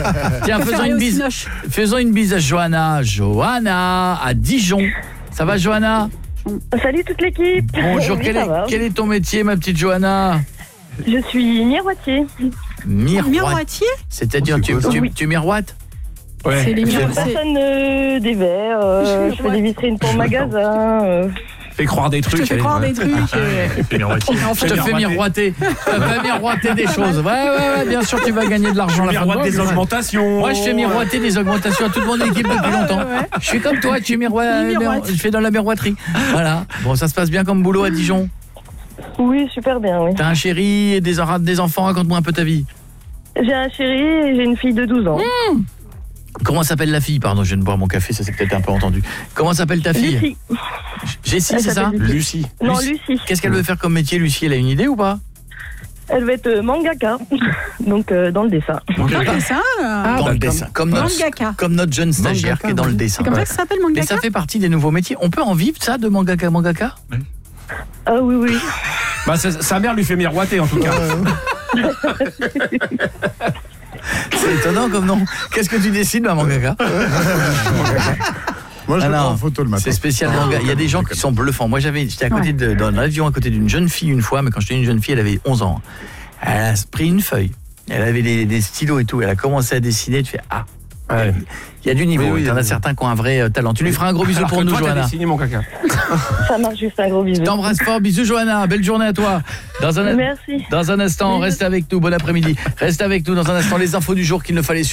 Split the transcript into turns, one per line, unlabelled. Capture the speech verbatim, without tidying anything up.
Tiens, faisons une bise. Faisons une bise à Johanna. Johanna à Dijon. Ça va, Johanna?
Salut toute l'équipe.
Bonjour,
Oui,
quel, est, quel est ton métier, ma petite Johanna?
Je suis miroitier.
Miroite.
Miroitier?
C'est-à-dire, tu, tu,
Oui.
tu miroites?
Ouais. C'est les
Je
miroirs.
personne euh, des verres, euh, je fais des vitrines pour magasin. Euh.
Fais croire des trucs.
Je te fais croire des trucs. Et...
Je te fais miroiter. Je te fais miroiter des choses. Ouais, ouais, ouais, bien sûr, tu vas gagner de l'argent.
Je miroite des augmentations.
Moi, je fais miroiter des augmentations à toute mon équipe depuis longtemps. Je suis comme toi, tu miroites. Je fais dans la miroiterie. Voilà. Bon, ça se passe bien comme boulot à Dijon?
Oui, super bien, oui.
T'as un chéri et des, des enfants, raconte-moi un peu ta vie.
J'ai un chéri et j'ai une fille de douze ans.
Mmh. Comment s'appelle la fille? Pardon, je viens de boire mon café, ça s'est peut-être un peu entendu. Comment s'appelle ta fille?
Lucie.
Jessie, c'est ça?
Lucie. Non, Lucie.
Qu'est-ce qu'elle veut faire comme métier, Lucie? Elle a une idée ou pas?
Elle va être euh, mangaka, donc euh, dans le dessin.
Dans le dessin
ah, Dans bah, le dessin, comme notre, comme notre jeune stagiaire mangaka, qui est dans le dessin.
C'est comme ça que ça s'appelle mangaka?
Mais ça fait partie des nouveaux métiers. On peut en vivre, ça, de mangaka, mangaka?
Oui. Ah oui, oui.
Bah, sa mère lui fait miroiter, en tout cas.
C'est étonnant comme nom. Qu'est-ce que tu décides, ma mangaka?
Moi, je ah prends en photo le matin.
C'est spécial manga. Il y a des gens qui sont bluffants. Moi, j'avais, j'étais à côté de, dans l'avion à côté d'une jeune fille une fois, mais quand j'étais une jeune fille, elle avait onze ans. Elle a pris une feuille. Elle avait des, des stylos et tout. Elle a commencé à dessiner. Tu fais ah. Ouais. Il y a du niveau. Oui, oui, il y en a certains qui ont un vrai euh, talent. Tu lui feras un gros bisou
alors
pour nous,
toi,
Johanna.
Dessiné, mon caca.
Ça marche, juste un gros bisou.
Je t'embrasse fort. Bisous, Johanna. Belle journée à toi. Dans un,
Merci.
Dans un instant, reste avec nous. Bon après-midi. Reste avec nous dans un instant. Les infos du jour qu'il ne fallait